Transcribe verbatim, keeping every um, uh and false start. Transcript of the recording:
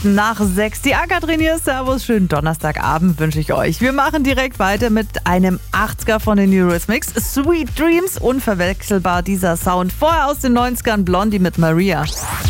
Minuten nach sechs. Die Ankatrin hier, servus, schönen Donnerstagabend wünsche ich euch. Wir machen direkt weiter mit einem achtziger von den Eurythmics. Sweet Dreams, unverwechselbar dieser Sound. Vorher aus den neunzigern Blondie mit Maria.